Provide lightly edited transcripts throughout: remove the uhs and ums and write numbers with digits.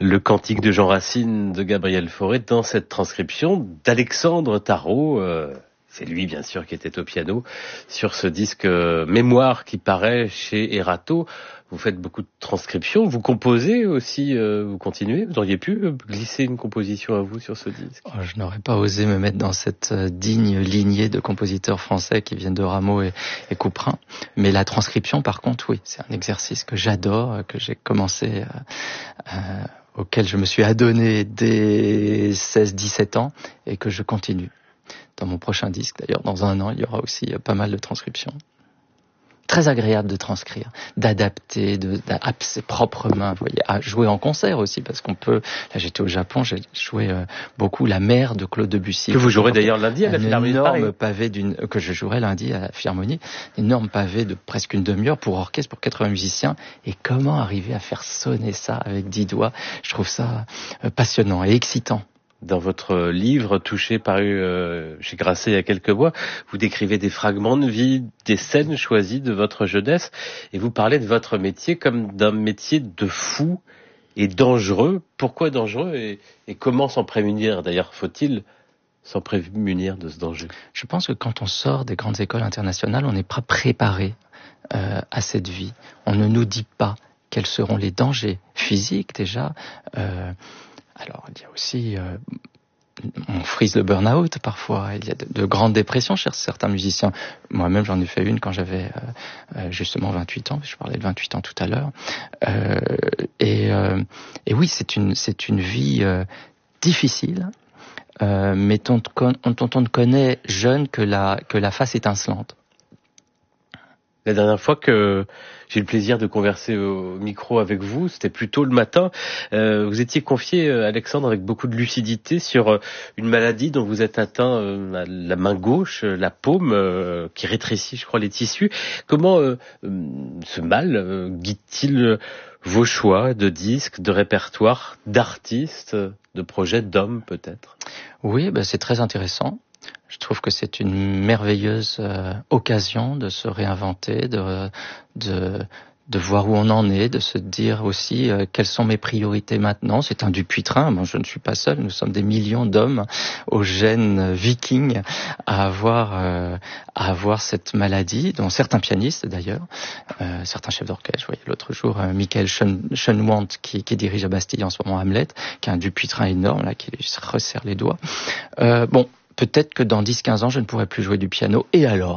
Le cantique de Jean Racine de Gabriel Fauré dans cette transcription d'Alexandre Tarot. C'est lui, bien sûr, qui était au piano sur ce disque Mémoire qui paraît chez Erato. Vous faites beaucoup de transcriptions, vous composez aussi, vous continuez. Vous auriez pu glisser une composition à vous sur ce disque? Je n'aurais pas osé me mettre dans cette digne lignée de compositeurs français qui viennent de Rameau et Couperin. Mais la transcription, par contre, oui, c'est un exercice que j'adore, que j'ai commencé, auquel je me suis adonné dès 16-17 ans et que je continue. Dans mon prochain disque, d'ailleurs, dans 1 an, il y aura aussi pas mal de transcriptions. Très agréable de transcrire, d'adapter, à ses propres mains, vous voyez, à jouer en concert aussi, parce qu'on peut. Là, j'étais au Japon, j'ai joué beaucoup La Mer de Claude Debussy. Que vous jouerez d'ailleurs lundi à la Philharmonie de Paris. Énorme pavé que je jouerai lundi à la Philharmonie, énorme pavé de presque une demi-heure pour orchestre, pour 80 musiciens. Et comment arriver à faire sonner ça avec 10 doigts? Je trouve ça passionnant et excitant. Dans votre livre touché paru chez Grasset il y a quelques mois, vous décrivez des fragments de vie, des scènes choisies de votre jeunesse, et vous parlez de votre métier comme d'un métier de fou et dangereux. Pourquoi dangereux et comment s'en prémunir? D'ailleurs, faut-il s'en prémunir de ce danger? Je pense que quand on sort des grandes écoles internationales, on n'est pas préparé à cette vie. On ne nous dit pas quels seront les dangers physiques déjà. Alors, il y a aussi, on frise le burn-out parfois, il y a de grandes dépressions chez certains musiciens. Moi-même, j'en ai fait une quand j'avais justement 28 ans, je parlais de 28 ans tout à l'heure. Et oui, c'est une vie difficile, mais dont on ne connaît jeune que la face étincelante. La dernière fois que j'ai eu le plaisir de converser au micro avec vous, c'était plus tôt le matin. Vous étiez confié, Alexandre, avec beaucoup de lucidité sur une maladie dont vous êtes atteint à la main gauche, la paume, qui rétrécit, je crois, les tissus. Comment ce mal guide-t-il vos choix de disques, de répertoire, d'artistes, de projets, d'hommes peut-être? Oui, c'est très intéressant. Je trouve que c'est une merveilleuse occasion de se réinventer, de voir où on en est, de se dire aussi quelles sont mes priorités maintenant. C'est un Dupuytren, je ne suis pas seul, nous sommes des millions d'hommes aux gènes vikings à avoir cette maladie, dont certains pianistes d'ailleurs, certains chefs d'orchestre. Je voyais l'autre jour Michael Schoenwant qui dirige à Bastille en ce moment Hamlet, qui a un Dupuytren énorme là, qui se resserre les doigts. Peut-être que dans 10-15 ans, je ne pourrai plus jouer du piano. Et alors?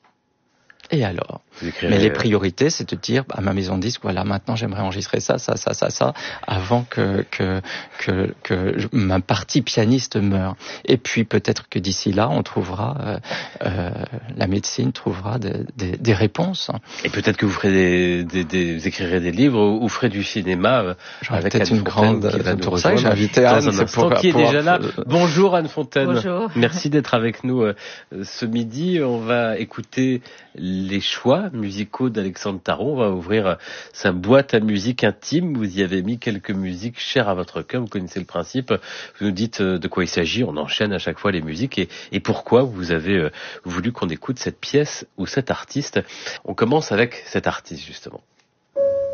Mais les priorités, c'est de dire à ma maison de disque, voilà, maintenant j'aimerais enregistrer ça, avant que ma partie pianiste meure. Et puis peut-être que d'ici là, on trouvera, la médecine trouvera des réponses. Et peut-être que vous ferez écrirez des livres ou ferez du cinéma avec peut-être Anne Fontaine. C'est pour ça que j'ai invité Anne. Qui est déjà là. Bonjour Anne Fontaine. Bonjour. Merci d'être avec nous ce midi. On va écouter les choix musicaux d'Alexandre Tarot. On va ouvrir sa boîte à musique intime. Vous y avez mis quelques musiques chères à votre cœur. Vous connaissez le principe. Vous nous dites de quoi il s'agit. On enchaîne à chaque fois les musiques. Et pourquoi vous avez voulu qu'on écoute cette pièce ou cet artiste. On commence avec cet artiste, justement.